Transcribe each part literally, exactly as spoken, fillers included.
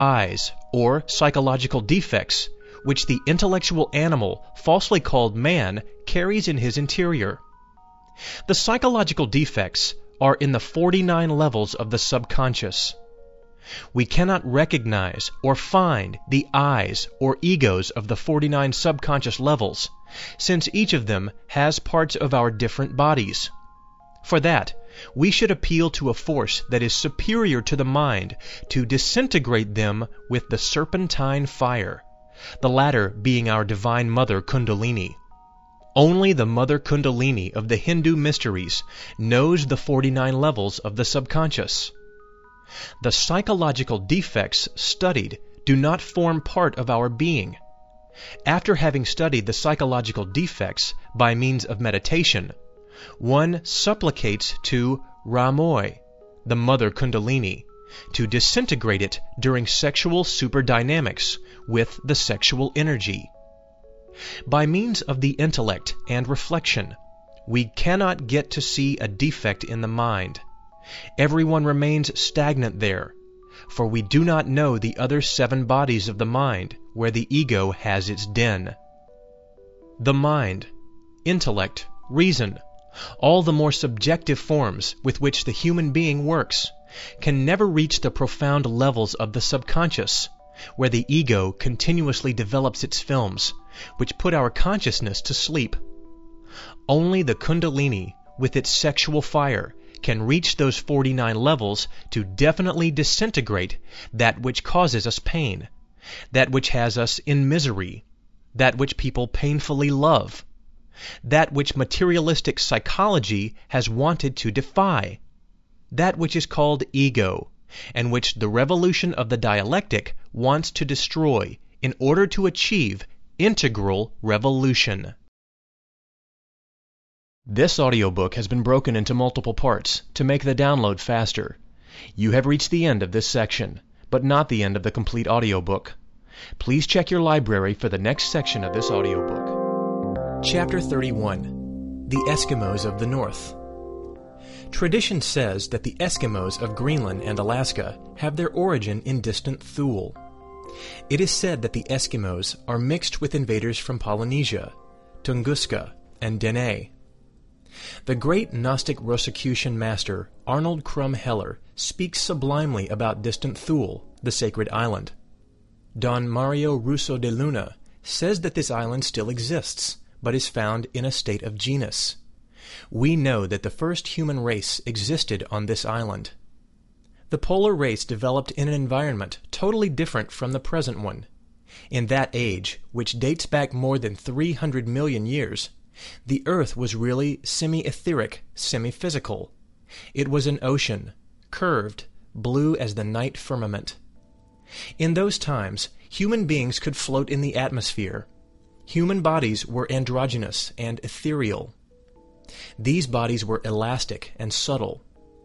eyes, or psychological defects, which the intellectual animal, falsely called man, carries in his interior. The psychological defects are in the forty-nine levels of the subconscious. We cannot recognize or find the eyes or egos of the forty-nine subconscious levels, since each of them has parts of our different bodies. For that, we should appeal to a force that is superior to the mind to disintegrate them with the serpentine fire, the latter being our Divine Mother Kundalini. Only the Mother Kundalini of the Hindu mysteries knows the forty-nine levels of the subconscious. The psychological defects studied do not form part of our being. After having studied the psychological defects by means of meditation, one supplicates to Ramoy, the Mother Kundalini, to disintegrate it during sexual superdynamics with the sexual energy. By means of the intellect and reflection, we cannot get to see a defect in the mind. Everyone remains stagnant there, for we do not know the other seven bodies of the mind where the ego has its den. The mind, intellect, reason, all the more subjective forms with which the human being works, can never reach the profound levels of the subconscious, where the ego continuously develops its films, which put our consciousness to sleep. Only the Kundalini, with its sexual fire, can reach those forty-nine levels to definitely disintegrate that which causes us pain, that which has us in misery, that which people painfully love, that which materialistic psychology has wanted to defy, that which is called ego, and which the revolution of the dialectic wants to destroy in order to achieve integral revolution. This audiobook has been broken into multiple parts to make the download faster. You have reached the end of this section, but not the end of the complete audiobook. Please check your library for the next section of this audiobook. Chapter thirty-one. The Eskimos of the North. Tradition says that the Eskimos of Greenland and Alaska have their origin in distant Thule. It is said that the Eskimos are mixed with invaders from Polynesia, Tunguska, and Dene. The great Gnostic Rosicrucian master Arnold Crum Heller speaks sublimely about distant Thule, the sacred island. Don Mario Russo de Luna says that this island still exists, but is found in a state of genus. We know that the first human race existed on this island. The polar race developed in an environment totally different from the present one. In that age, which dates back more than three hundred million years, the Earth was really semi-etheric, semi-physical. It was an ocean, curved, blue as the night firmament. In those times, human beings could float in the atmosphere. Human bodies were androgynous and ethereal. These bodies were elastic and subtle.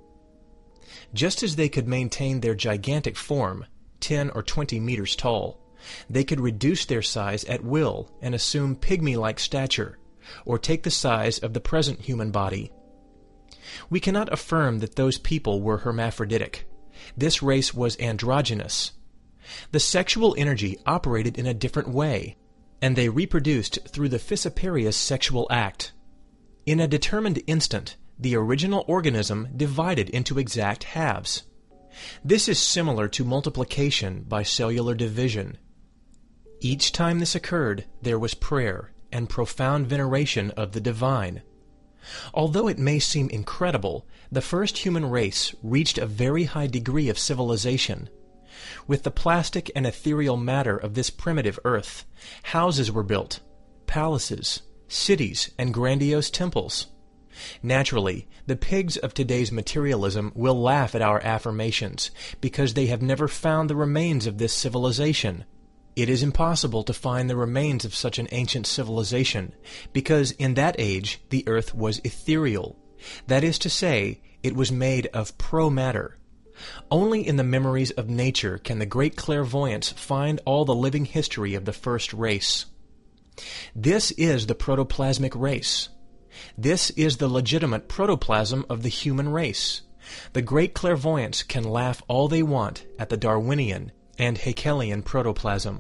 Just as they could maintain their gigantic form, ten or twenty meters tall, they could reduce their size at will and assume pygmy-like stature, or take the size of the present human body. We cannot affirm that those people were hermaphroditic. This race was androgynous. The sexual energy operated in a different way, and they reproduced through the fissiparous sexual act. In a determined instant, the original organism divided into exact halves. This is similar to multiplication by cellular division. Each time this occurred, there was prayer and profound veneration of the divine. Although it may seem incredible, the first human race reached a very high degree of civilization. With the plastic and ethereal matter of this primitive earth, houses were built, palaces, cities, and grandiose temples. Naturally, the pigs of today's materialism will laugh at our affirmations because they have never found the remains of this civilization. It is impossible to find the remains of such an ancient civilization because in that age the earth was ethereal. That is to say, it was made of pro-matter. Only in the memories of nature can the great clairvoyants find all the living history of the first race. This is the protoplasmic race. This is the legitimate protoplasm of the human race. The great clairvoyants can laugh all they want at the Darwinian and Haeckelien protoplasm.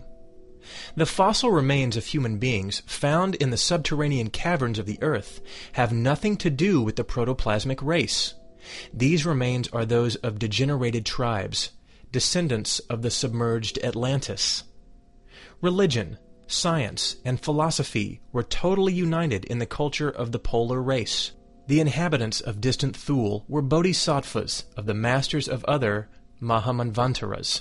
The fossil remains of human beings found in the subterranean caverns of the Earth have nothing to do with the protoplasmic race. These remains are those of degenerated tribes, descendants of the submerged Atlantis. Religion, science, and philosophy were totally united in the culture of the polar race. The inhabitants of distant Thule were bodhisattvas of the masters of other Mahamanvantaras.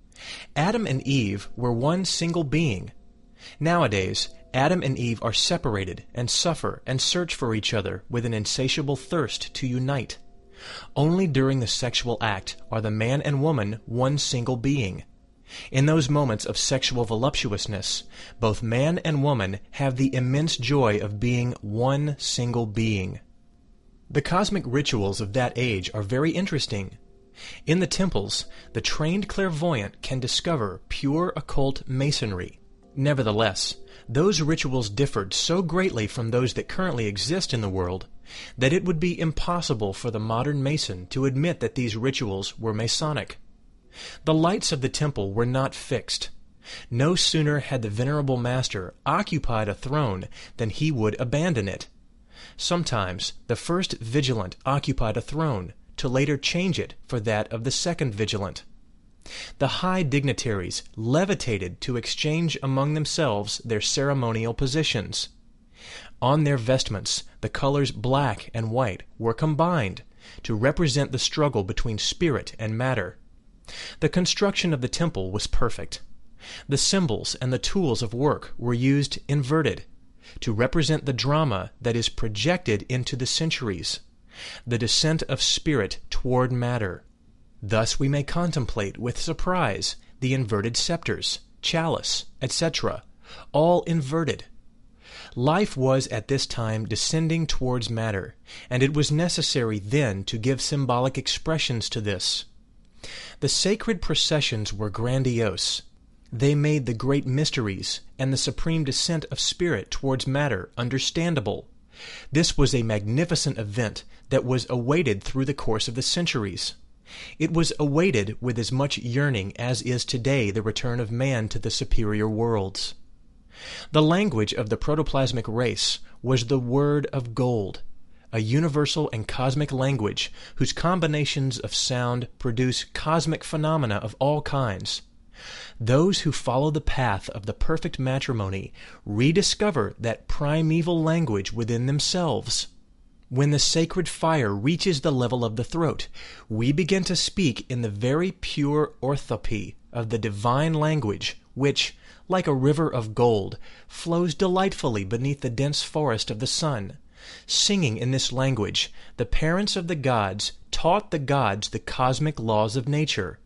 Adam and Eve were one single being. Nowadays, Adam and Eve are separated and suffer and search for each other with an insatiable thirst to unite. Only during the sexual act are the man and woman one single being. In those moments of sexual voluptuousness, both man and woman have the immense joy of being one single being. The cosmic rituals of that age are very interesting. In the temples, the trained clairvoyant can discover pure occult masonry. Nevertheless, those rituals differed so greatly from those that currently exist in the world that it would be impossible for the modern Mason to admit that these rituals were Masonic. The lights of the temple were not fixed. No sooner had the venerable master occupied a throne than he would abandon it. Sometimes the first vigilant occupied a throne, to later change it for that of the second vigilant. The high dignitaries levitated to exchange among themselves their ceremonial positions. On their vestments, the colors black and white were combined to represent the struggle between spirit and matter. The construction of the temple was perfect. The symbols and the tools of work were used inverted, to represent the drama that is projected into the centuries, the descent of spirit toward matter. Thus we may contemplate with surprise the inverted scepters, chalice, et cetera, all inverted. Life was at this time descending towards matter, and it was necessary then to give symbolic expressions to this. The sacred processions were grandiose. They made the great mysteries and the supreme descent of spirit towards matter understandable. This was a magnificent event that was awaited through the course of the centuries. It was awaited with as much yearning as is today the return of man to the superior worlds. The language of the protoplasmic race was the word of gold, a universal and cosmic language whose combinations of sound produce cosmic phenomena of all kinds. Those who follow the path of the perfect matrimony rediscover that primeval language within themselves. When the sacred fire reaches the level of the throat, we begin to speak in the very pure orthopy of the divine language which, like a river of gold, flows delightfully beneath the dense forest of the sun. Singing in this language, the parents of the gods taught the gods the cosmic laws of nature.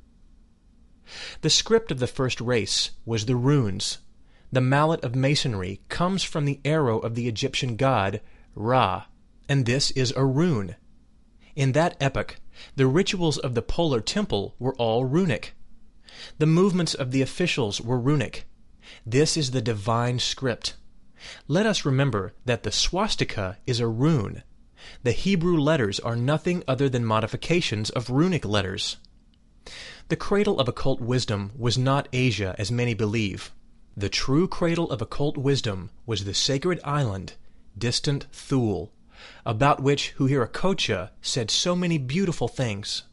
The script of the first race was the runes. The mallet of masonry comes from the arrow of the Egyptian god Ra, and this is a rune. In that epoch, the rituals of the polar temple were all runic. The movements of the officials were runic. This is the divine script. Let us remember that the swastika is a rune. The Hebrew letters are nothing other than modifications of runic letters. The cradle of occult wisdom was not Asia, as many believe. The true cradle of occult wisdom was the sacred island, distant Thule, about which Huiracocha said so many beautiful things.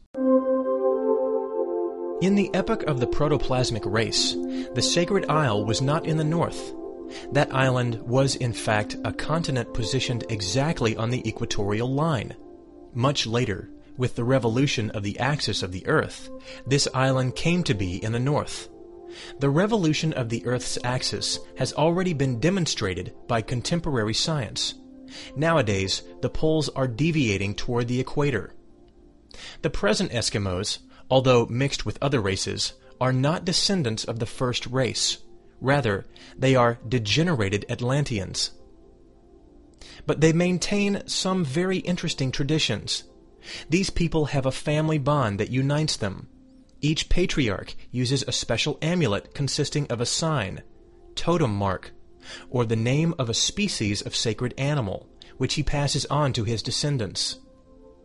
In the epoch of the protoplasmic race, the sacred isle was not in the north. That island was in fact a continent positioned exactly on the equatorial line. Much later, with the revolution of the axis of the Earth, this island came to be in the north. The revolution of the Earth's axis has already been demonstrated by contemporary science. Nowadays, the poles are deviating toward the equator. The present Eskimos, although mixed with other races, are not descendants of the first race. Rather, they are degenerated Atlanteans. But they maintain some very interesting traditions. These people have a family bond that unites them. Each patriarch uses a special amulet consisting of a sign, totem mark, or the name of a species of sacred animal, which he passes on to his descendants.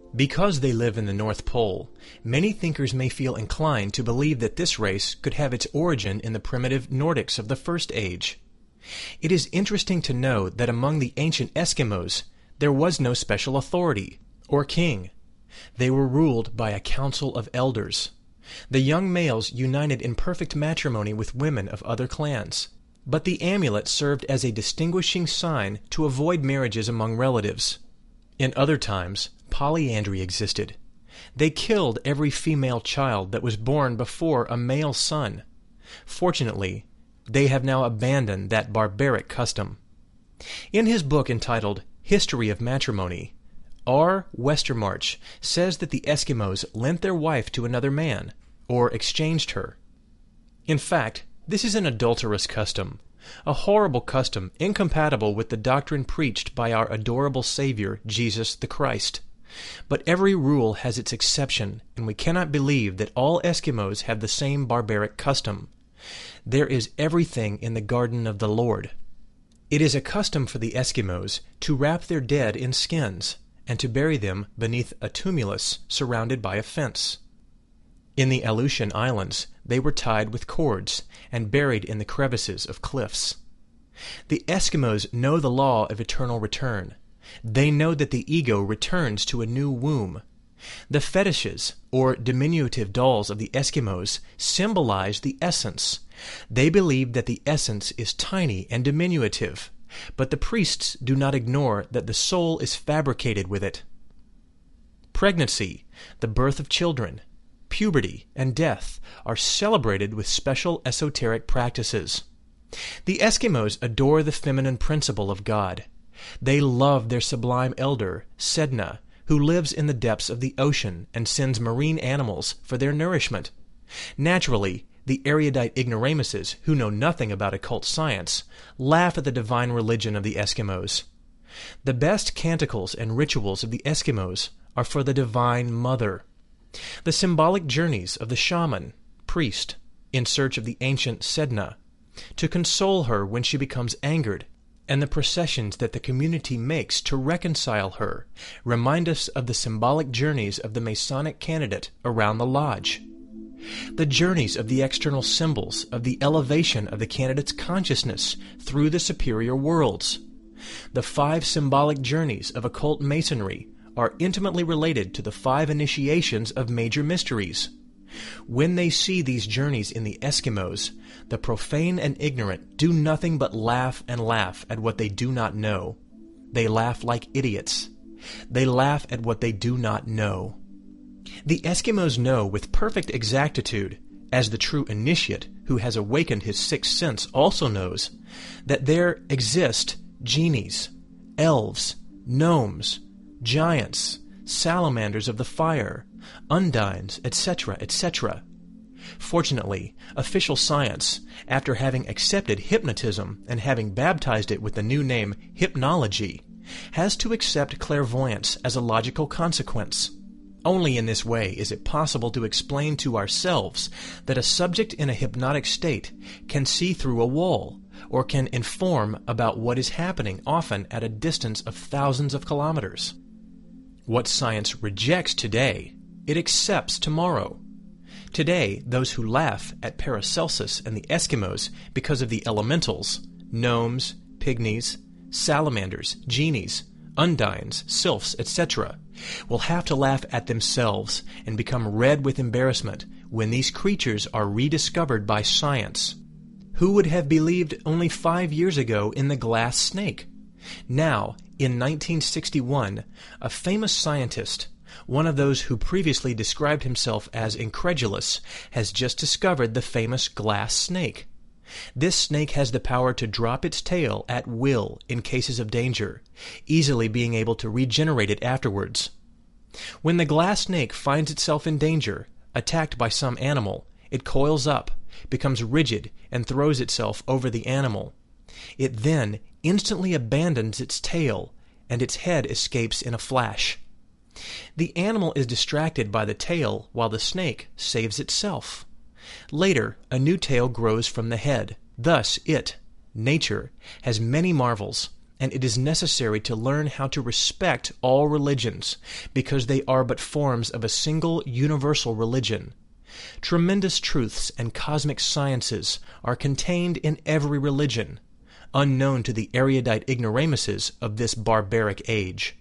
Because they live in the North Pole, many thinkers may feel inclined to believe that this race could have its origin in the primitive Nordics of the First Age. It is interesting to know that among the ancient Eskimos, there was no special authority, or king. They were ruled by a council of elders. The young males united in perfect matrimony with women of other clans, but the amulet served as a distinguishing sign to avoid marriages among relatives. In other times, polyandry existed. They killed every female child that was born before a male son. Fortunately, they have now abandoned that barbaric custom. In his book entitled History of Matrimony, R. Westermarch says that the Eskimos lent their wife to another man, or exchanged her. In fact, this is an adulterous custom, a horrible custom incompatible with the doctrine preached by our adorable Savior, Jesus the Christ. But every rule has its exception, and we cannot believe that all Eskimos have the same barbaric custom. There is everything in the garden of the Lord. It is a custom for the Eskimos to wrap their dead in skins, and to bury them beneath a tumulus surrounded by a fence. In the Aleutian Islands, they were tied with cords and buried in the crevices of cliffs. The Eskimos know the law of eternal return. They know that the ego returns to a new womb. The fetishes, or diminutive dolls of the Eskimos, symbolize the essence. They believe that the essence is tiny and diminutive, but the priests do not ignore that the soul is fabricated with it. Pregnancy, the birth of children, puberty, and death are celebrated with special esoteric practices. The Eskimos adore the feminine principle of God. They love their sublime elder, Sedna, who lives in the depths of the ocean and sends marine animals for their nourishment. Naturally, the erudite ignoramuses, who know nothing about occult science, laugh at the divine religion of the Eskimos. The best canticles and rituals of the Eskimos are for the Divine Mother. The symbolic journeys of the shaman, priest, in search of the ancient Sedna, to console her when she becomes angered, and the processions that the community makes to reconcile her, remind us of the symbolic journeys of the Masonic candidate around the lodge. The journeys of the external symbols of the elevation of the candidate's consciousness through the superior worlds. The five symbolic journeys of occult masonry are intimately related to the five initiations of major mysteries. When they see these journeys in the Eskimos, the profane and ignorant do nothing but laugh and laugh at what they do not know. They laugh like idiots. They laugh at what they do not know. The Eskimos know with perfect exactitude, as the true initiate who has awakened his sixth sense also knows, that there exist genies, elves, gnomes, giants, salamanders of the fire, undines, et cetera, et cetera. Fortunately, official science, after having accepted hypnotism and having baptized it with the new name hypnology, has to accept clairvoyance as a logical consequence. Only in this way is it possible to explain to ourselves that a subject in a hypnotic state can see through a wall, or can inform about what is happening, often at a distance of thousands of kilometers. What science rejects today, it accepts tomorrow. Today, those who laugh at Paracelsus and the Eskimos because of the elementals, gnomes, pygmies, salamanders, genies, undines, sylphs, et cetera, will have to laugh at themselves and become red with embarrassment when these creatures are rediscovered by science. Who would have believed only five years ago in the glass snake? Now, in nineteen sixty-one, a famous scientist, one of those who previously described himself as incredulous, has just discovered the famous glass snake. This snake has the power to drop its tail at will in cases of danger, easily being able to regenerate it afterwards. When the glass snake finds itself in danger, attacked by some animal, it coils up, becomes rigid, and throws itself over the animal. It then instantly abandons its tail, and its head escapes in a flash. The animal is distracted by the tail while the snake saves itself. Later, a new tail grows from the head. Thus it, nature, has many marvels, and it is necessary to learn how to respect all religions, because they are but forms of a single universal religion. Tremendous truths and cosmic sciences are contained in every religion, unknown to the erudite ignoramuses of this barbaric age.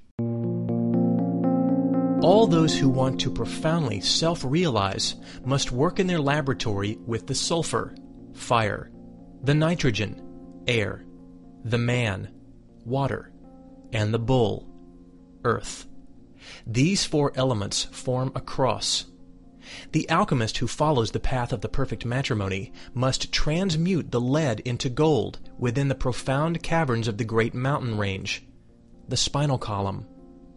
All those who want to profoundly self-realize must work in their laboratory with the sulfur, fire, the nitrogen, air, the man, water, and the bull, earth. These four elements form a cross. The alchemist who follows the path of the perfect matrimony must transmute the lead into gold within the profound caverns of the great mountain range, the spinal column.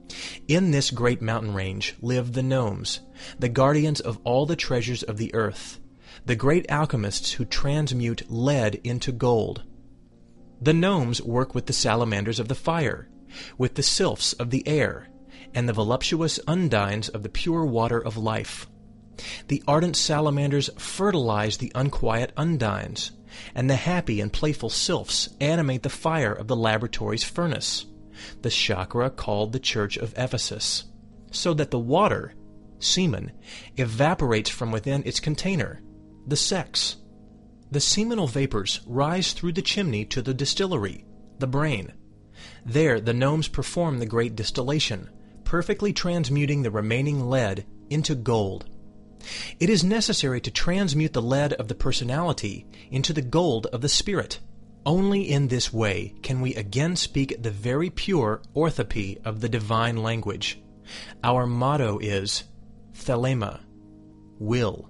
In this great mountain range live the gnomes, the guardians of all the treasures of the earth, the great alchemists who transmute lead into gold. The gnomes work with the salamanders of the fire, with the sylphs of the air, and the voluptuous undines of the pure water of life. The ardent salamanders fertilize the unquiet undines, and the happy and playful sylphs animate the fire of the laboratory's furnace, the chakra called the Church of Ephesus, so that the water, semen, evaporates from within its container, the sex. The seminal vapors rise through the chimney to the distillery, the brain. There the gnomes perform the great distillation, perfectly transmuting the remaining lead into gold. It is necessary to transmute the lead of the personality into the gold of the spirit. Only in this way can we again speak the very pure orthoepy of the divine language. Our motto is thelema, will.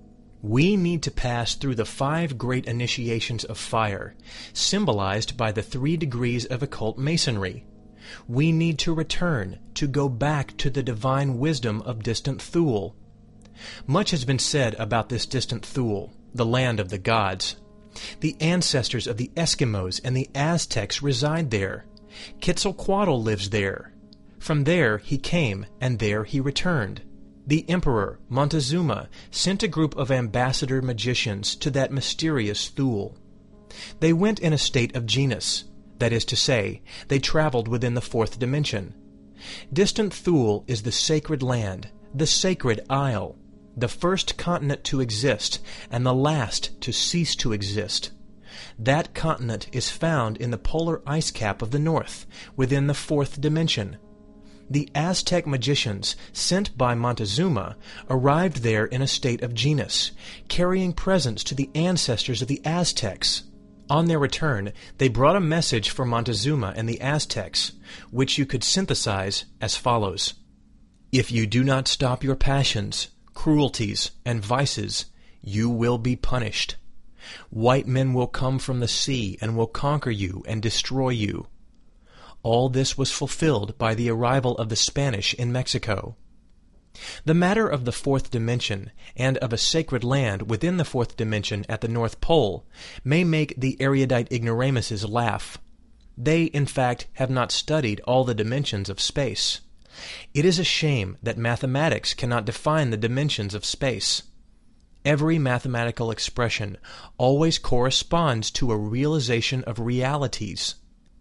We need to pass through the five great initiations of fire, symbolized by the three degrees of occult masonry. We need to return, to go back to the divine wisdom of distant Thule. Much has been said about this distant Thule, the land of the gods. The ancestors of the Eskimos and the Aztecs reside there. Quetzalcoatl lives there. From there he came, and there he returned. The Emperor Montezuma sent a group of ambassador magicians to that mysterious Thule. They went in a state of genus, that is to say, they traveled within the fourth dimension. Distant Thule is the sacred land, the sacred isle, the first continent to exist, and the last to cease to exist. That continent is found in the polar ice cap of the north, within the fourth dimension. The Aztec magicians, sent by Montezuma, arrived there in a state of genus, carrying presents to the ancestors of the Aztecs. On their return, they brought a message for Montezuma and the Aztecs, which you could synthesize as follows. If you do not stop your passions, cruelties, and vices, you will be punished. White men will come from the sea and will conquer you and destroy you. All this was fulfilled by the arrival of the Spanish in Mexico. The matter of the fourth dimension and of a sacred land within the fourth dimension at the North Pole may make the erudite ignoramuses laugh. They, in fact, have not studied all the dimensions of space. It is a shame that mathematics cannot define the dimensions of space. Every mathematical expression always corresponds to a realization of realities.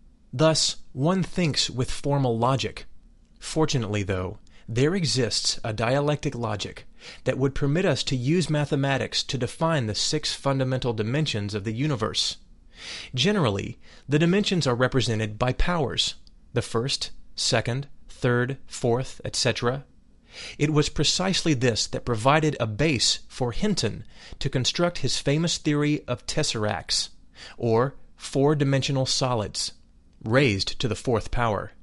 Thus, one thinks with formal logic. Fortunately, though, there exists a dialectic logic that would permit us to use mathematics to define the six fundamental dimensions of the universe. Generally, the dimensions are represented by powers, the first, second, third, fourth, et cetera. It was precisely this that provided a base for Hinton to construct his famous theory of tesseracts, or four-dimensional solids, raised to the fourth power.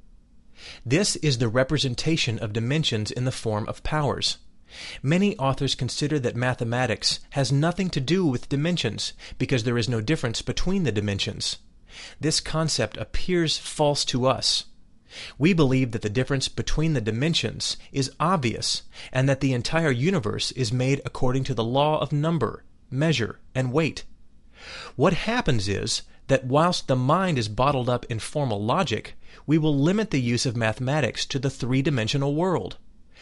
This is the representation of dimensions in the form of powers. Many authors consider that mathematics has nothing to do with dimensions because there is no difference between the dimensions. This concept appears false to us. We believe that the difference between the dimensions is obvious and that the entire universe is made according to the law of number, measure, and weight. What happens is that whilst the mind is bottled up in formal logic, we will limit the use of mathematics to the three-dimensional world.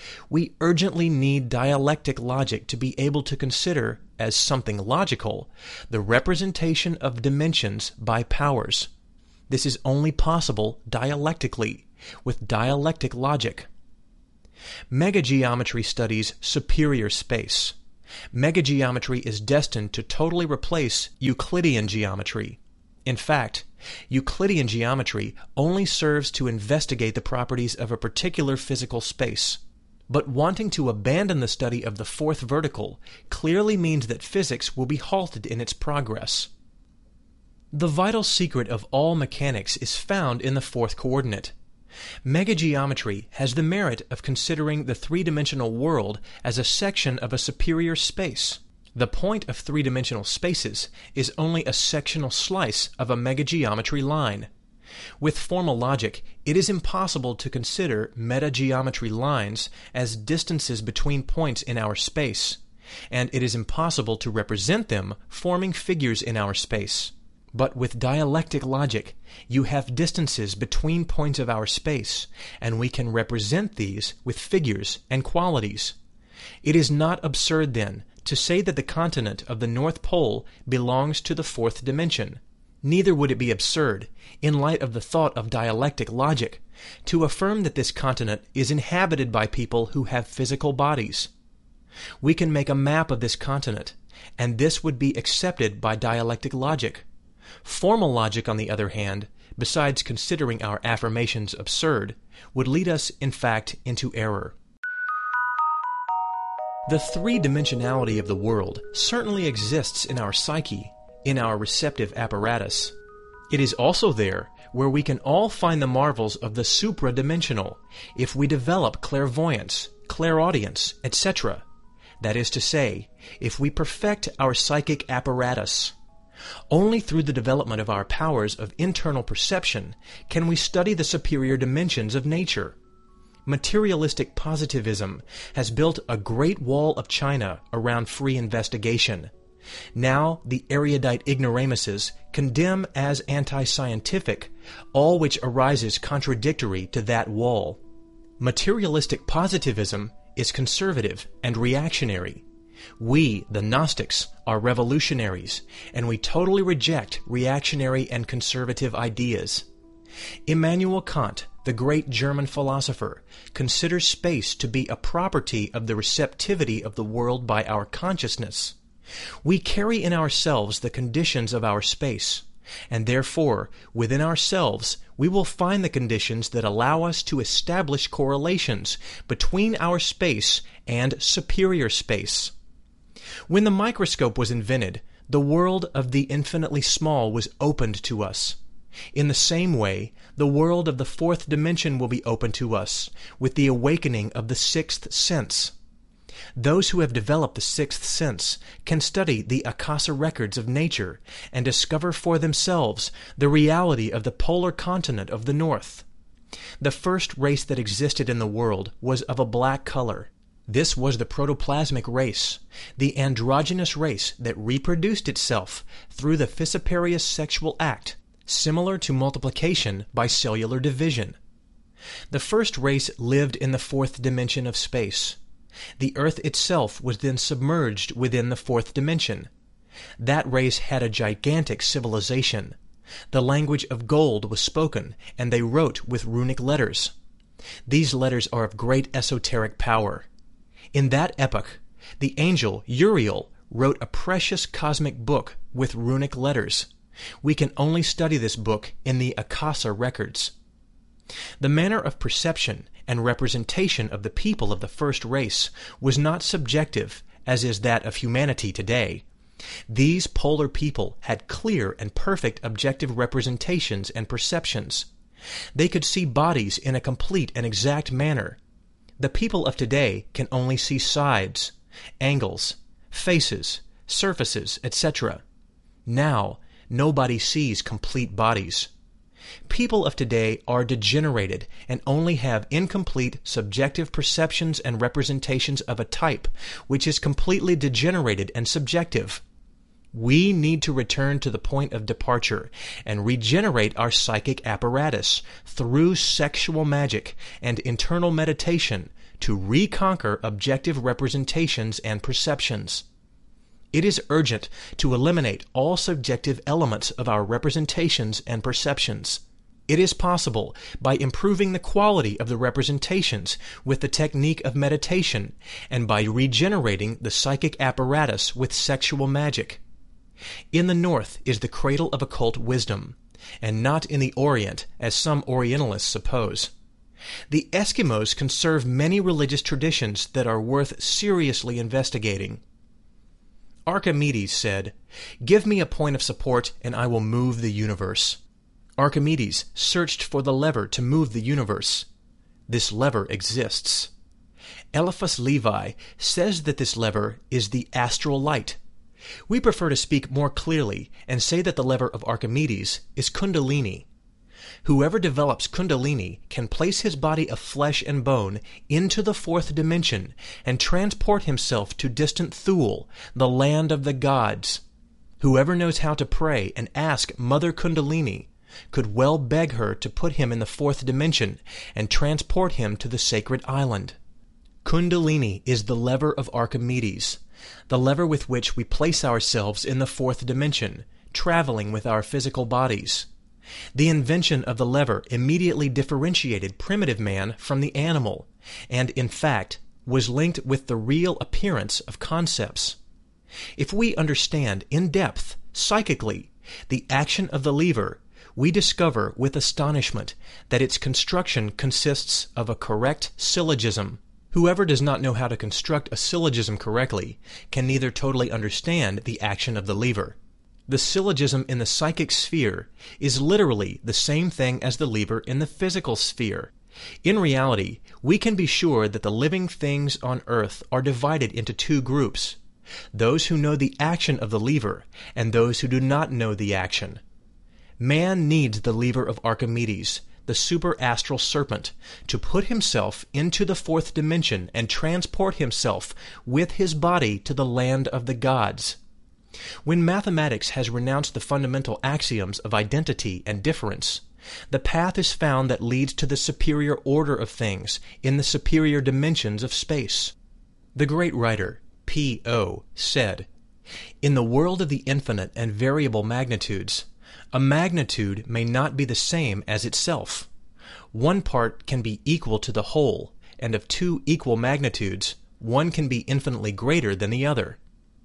We urgently need dialectic logic to be able to consider, as something logical, the representation of dimensions by powers. This is only possible dialectically, with dialectic logic. Megageometry studies superior space. Megageometry is destined to totally replace Euclidean geometry. In fact, Euclidean geometry only serves to investigate the properties of a particular physical space. But wanting to abandon the study of the fourth vertical clearly means that physics will be halted in its progress. The vital secret of all mechanics is found in the fourth coordinate. Megageometry has the merit of considering the three-dimensional world as a section of a superior space. The point of three-dimensional spaces is only a sectional slice of a megageometry line. With formal logic, it is impossible to consider metageometry lines as distances between points in our space, and it is impossible to represent them forming figures in our space. But with dialectic logic, you have distances between points of our space, and we can represent these with figures and qualities. It is not absurd, then, to say that the continent of the North Pole belongs to the fourth dimension. Neither would it be absurd, in light of the thought of dialectic logic, to affirm that this continent is inhabited by people who have physical bodies. We can make a map of this continent, and this would be accepted by dialectic logic. Formal logic, on the other hand, besides considering our affirmations absurd, would lead us, in fact, into error. The three-dimensionality of the world certainly exists in our psyche, in our receptive apparatus. It is also there where we can all find the marvels of the supra-dimensional if we develop clairvoyance, clairaudience, et cetera. That is to say, if we perfect our psychic apparatus. Only through the development of our powers of internal perception can we study the superior dimensions of nature. Materialistic positivism has built a great wall of China around free investigation. Now the erudite ignoramuses condemn as anti-scientific all which arises contradictory to that wall. Materialistic positivism is conservative and reactionary. We, the Gnostics, are revolutionaries, and we totally reject reactionary and conservative ideas. Immanuel Kant, the great German philosopher, considers space to be a property of the receptivity of the world by our consciousness. We carry in ourselves the conditions of our space, and therefore, within ourselves, we will find the conditions that allow us to establish correlations between our space and superior space. When the microscope was invented, the world of the infinitely small was opened to us. In the same way, the world of the fourth dimension will be open to us with the awakening of the sixth sense. Those who have developed the sixth sense can study the Akasa records of nature and discover for themselves the reality of the polar continent of the north. The first race that existed in the world was of a black color. This was the protoplasmic race, the androgynous race that reproduced itself through the fissiparous sexual act, similar to multiplication by cellular division. The first race lived in the fourth dimension of space. The earth itself was then submerged within the fourth dimension. That race had a gigantic civilization. The language of gold was spoken, and they wrote with runic letters. These letters are of great esoteric power. In that epoch, the angel Uriel wrote a precious cosmic book with runic letters. We can only study this book in the Akasa records. The manner of perception and representation of the people of the first race was not subjective, as is that of humanity today. These polar people had clear and perfect objective representations and perceptions. They could see bodies in a complete and exact manner. The people of today can only see sides, angles, faces, surfaces, et cetera. Now, nobody sees complete bodies. People of today are degenerated and only have incomplete subjective perceptions and representations of a type which is completely degenerated and subjective. We need to return to the point of departure and regenerate our psychic apparatus through sexual magic and internal meditation to reconquer objective representations and perceptions. It is urgent to eliminate all subjective elements of our representations and perceptions. It is possible, by improving the quality of the representations with the technique of meditation, and by regenerating the psychic apparatus with sexual magic. In the North is the cradle of occult wisdom, and not in the Orient, as some Orientalists suppose. The Eskimos conserve many religious traditions that are worth seriously investigating. Archimedes said, "Give me a point of support and I will move the universe." Archimedes searched for the lever to move the universe. This lever exists. Eliphas Levi says that this lever is the astral light. We prefer to speak more clearly and say that the lever of Archimedes is Kundalini. Whoever develops Kundalini can place his body of flesh and bone into the fourth dimension and transport himself to distant Thule, the land of the gods. Whoever knows how to pray and ask Mother Kundalini could well beg her to put him in the fourth dimension and transport him to the sacred island. Kundalini is the lever of Archimedes, the lever with which we place ourselves in the fourth dimension, traveling with our physical bodies. The invention of the lever immediately differentiated primitive man from the animal, and in fact was linked with the real appearance of concepts. If we understand in depth, psychically, the action of the lever, we discover with astonishment that its construction consists of a correct syllogism. Whoever does not know how to construct a syllogism correctly can neither totally understand the action of the lever. The syllogism in the psychic sphere is literally the same thing as the lever in the physical sphere. In reality, we can be sure that the living things on earth are divided into two groups: those who know the action of the lever and those who do not know the action. Man needs the lever of Archimedes, the superastral serpent, to put himself into the fourth dimension and transport himself with his body to the land of the gods. When mathematics has renounced the fundamental axioms of identity and difference, the path is found that leads to the superior order of things in the superior dimensions of space. The great writer, P O, said, "In the world of the infinite and variable magnitudes, a magnitude may not be the same as itself. One part can be equal to the whole, and of two equal magnitudes, one can be infinitely greater than the other."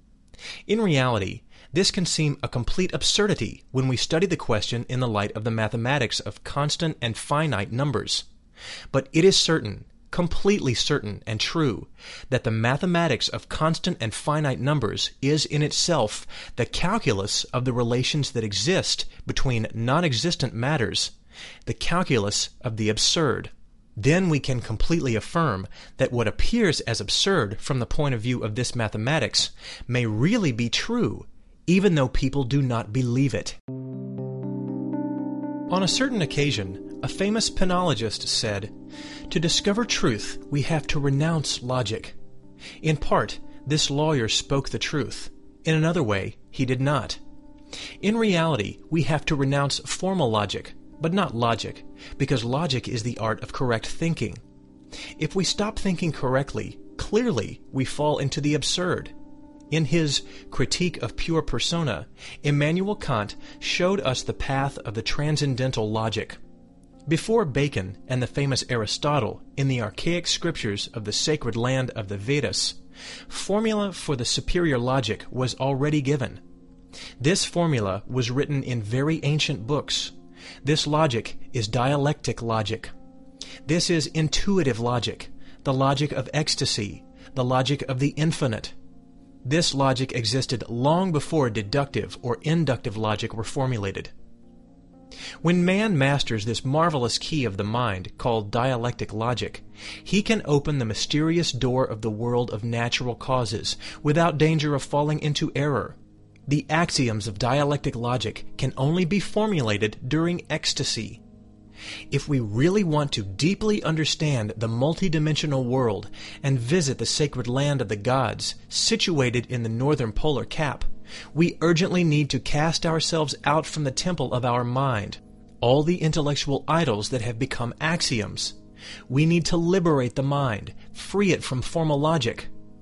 In reality, this can seem a complete absurdity when we study the question in the light of the mathematics of constant and finite numbers. But it is certain, completely certain and true, that the mathematics of constant and finite numbers is in itself the calculus of the relations that exist between non-existent matters, the calculus of the absurd. Then we can completely affirm that what appears as absurd from the point of view of this mathematics may really be true, even though people do not believe it. On a certain occasion, a famous penologist said, "To discover truth, we have to renounce logic." In part, this lawyer spoke the truth. In another way, he did not. In reality, we have to renounce formal logic, but not logic, because logic is the art of correct thinking. If we stop thinking correctly, clearly we fall into the absurd. In his Critique of Pure Persona, Immanuel Kant showed us the path of the transcendental logic. Before Bacon and the famous Aristotle, in the archaic scriptures of the sacred land of the Vedas, formula for the superior logic was already given. This formula was written in very ancient books. This logic is dialectic logic. This is intuitive logic, the logic of ecstasy, the logic of the infinite. This logic existed long before deductive or inductive logic were formulated. When man masters this marvelous key of the mind called dialectic logic, he can open the mysterious door of the world of natural causes without danger of falling into error. The axioms of dialectic logic can only be formulated during ecstasy. If we really want to deeply understand the multidimensional world and visit the sacred land of the gods, situated in the northern polar cap, we urgently need to cast ourselves out from the temple of our mind, all the intellectual idols that have become axioms. We need to liberate the mind, free it from formal logic.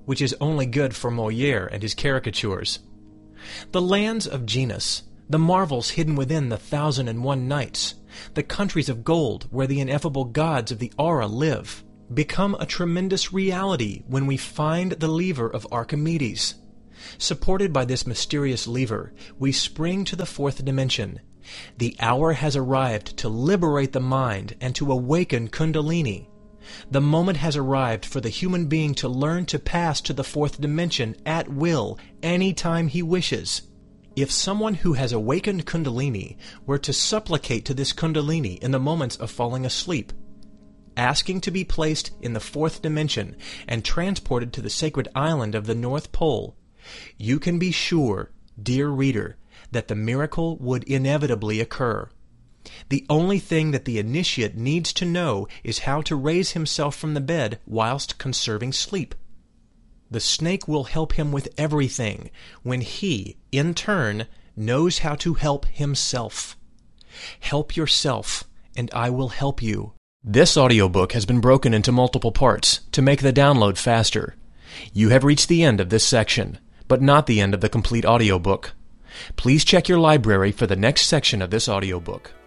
which is only good for Molière and his caricatures. The lands of Genus, the marvels hidden within the Thousand and One Nights, the countries of gold where the ineffable gods of the aura live, become a tremendous reality when we find the lever of Archimedes. Supported by this mysterious lever, we spring to the fourth dimension. The hour has arrived to liberate the mind and to awaken Kundalini. The moment has arrived for the human being to learn to pass to the fourth dimension at will, any time he wishes. If someone who has awakened Kundalini were to supplicate to this Kundalini in the moments of falling asleep, asking to be placed in the fourth dimension and transported to the sacred island of the North Pole, you can be sure, dear reader, that the miracle would inevitably occur. The only thing that the initiate needs to know is how to raise himself from the bed whilst conserving sleep. The snake will help him with everything when he, in turn, knows how to help himself. Help yourself, and I will help you. This audiobook has been broken into multiple parts to make the download faster. You have reached the end of this section, but not the end of the complete audiobook. Please check your library for the next section of this audiobook.